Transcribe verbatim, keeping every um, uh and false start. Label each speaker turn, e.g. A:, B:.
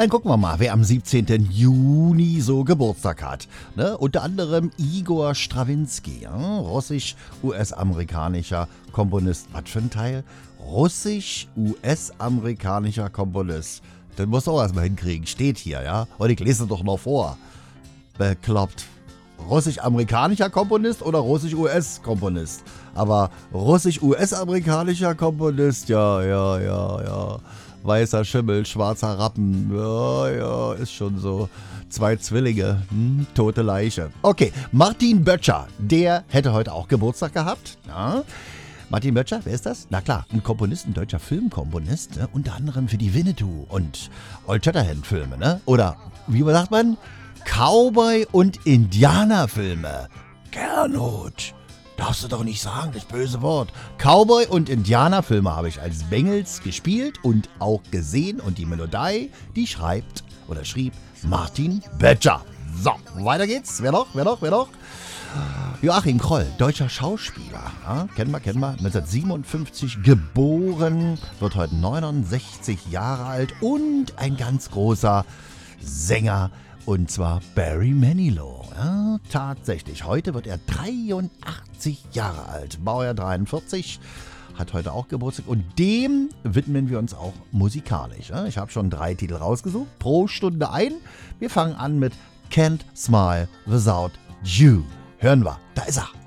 A: Dann gucken wir mal, wer am siebzehnten Juni so Geburtstag hat. Ne? Unter anderem Igor Strawinski, ja? russisch-U S-amerikanischer Komponist. Was für ein Teil? Russisch-U S-amerikanischer Komponist. Das musst du auch erstmal hinkriegen. Steht hier, ja? Und ich lese es doch noch vor. Bekloppt. Russisch-amerikanischer Komponist oder russisch-U S-Komponist? Aber russisch-U S-amerikanischer Komponist, ja, ja, ja, ja. Weißer Schimmel, schwarzer Rappen, ja, ja, ist schon so. Zwei Zwillinge, hm, tote Leiche. Okay, Martin Böttcher, der hätte heute auch Geburtstag gehabt. Ja. Martin Böttcher, wer ist das? Na klar, ein Komponist, ein deutscher Filmkomponist, ne? Unter anderem für die Winnetou und Old Shatterhand-Filme, ne? Oder, wie sagt man? Cowboy- und Indianerfilme. Gernot, darfst du doch nicht sagen, das böse Wort. Cowboy- und Indianerfilme habe ich als Bengels gespielt und auch gesehen. Und die Melodie, die schreibt oder schrieb Martin Böttcher. So, weiter geht's. Wer noch? Wer noch? Wer noch? Joachim Kroll, deutscher Schauspieler. Ja, kennen wir, kennen wir. neunzehnhundertsiebenundfünfzig geboren, wird heute neunundsechzig Jahre alt und ein ganz großer Sänger. Und zwar Barry Manilow. Ja, tatsächlich. Heute wird er dreiundachtzig Jahre alt. Baujahr dreiundvierzig. Hat heute auch Geburtstag. Und dem widmen wir uns auch musikalisch. Ja, ich habe schon drei Titel rausgesucht. Pro Stunde ein. Wir fangen an mit Can't Smile Without You. Hören wir. Da ist er.